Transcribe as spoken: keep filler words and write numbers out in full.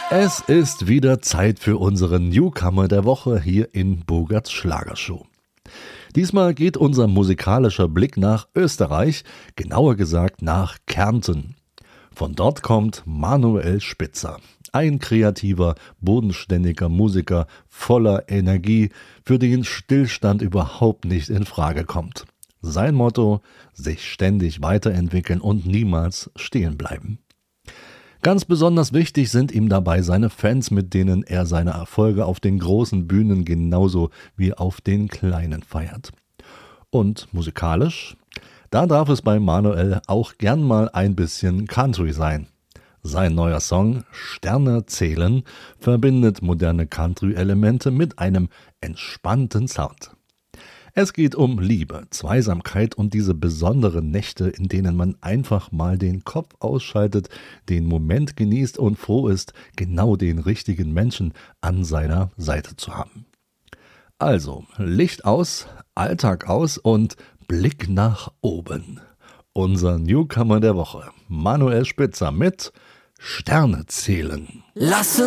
Es ist wieder Zeit für unseren Newcomer der Woche hier in Bogarts Schlagershow. Diesmal geht unser musikalischer Blick nach Österreich, genauer gesagt nach Kärnten. Von dort kommt Manuel Spitzer, ein kreativer, bodenständiger Musiker voller Energie, für den Stillstand überhaupt nicht in Frage kommt. Sein Motto: sich ständig weiterentwickeln und niemals stehen bleiben. Ganz besonders wichtig sind ihm dabei seine Fans, mit denen er seine Erfolge auf den großen Bühnen genauso wie auf den kleinen feiert. Und musikalisch? Da darf es bei Manuel auch gern mal ein bisschen Country sein. Sein neuer Song Sterne zählen verbindet moderne Country-Elemente mit einem entspannten Sound. Es geht um Liebe, Zweisamkeit und diese besonderen Nächte, in denen man einfach mal den Kopf ausschaltet, den Moment genießt und froh ist, genau den richtigen Menschen an seiner Seite zu haben. Also, Licht aus, Alltag aus und Blick nach oben. Unser Newcomer der Woche, Manuel Spitzer mit Sterne zählen. Lass